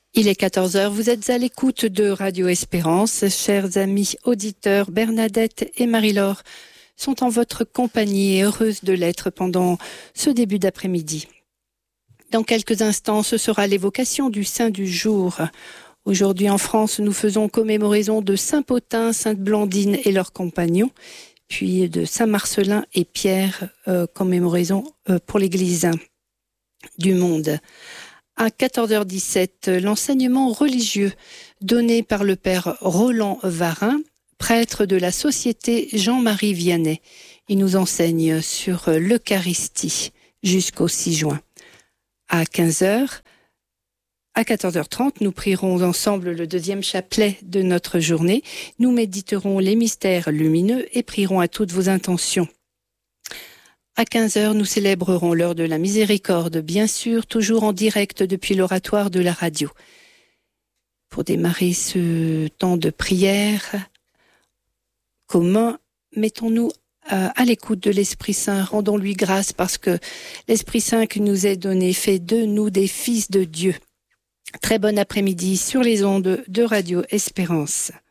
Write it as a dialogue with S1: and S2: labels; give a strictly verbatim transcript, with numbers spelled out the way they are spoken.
S1: Il est quatorze heures, vous êtes à l'écoute de Radio Espérance. Chers amis auditeurs, Bernadette et Marie-Laure sont en votre compagnie et heureuses de l'être pendant ce début d'après-midi. Dans quelques instants, ce sera l'évocation du saint du jour. Aujourd'hui en France, nous faisons commémoraison de Saint Pothin, Sainte Blandine et leurs compagnons, puis de Saint Marcellin et Pierre, euh, commémoraison euh, pour l'Église du monde. À quatorze heures dix-sept, l'enseignement religieux donné par le père Roland Varin, prêtre de la Société Jean-Marie Vianney. Il nous enseigne sur l'Eucharistie jusqu'au six juin. À quinze heures, à quatorze heures trente, nous prierons ensemble le deuxième chapelet de notre journée. Nous méditerons les mystères lumineux et prierons à toutes vos intentions. À quinze heures, nous célébrerons l'heure de la miséricorde, bien sûr, toujours en direct depuis l'oratoire de la radio. Pour démarrer ce temps de prière commun, mettons-nous à, à l'écoute de l'Esprit Saint, rendons-lui grâce parce que l'Esprit Saint qui nous est donné fait de nous des fils de Dieu. Très bon après-midi sur les ondes de Radio Espérance.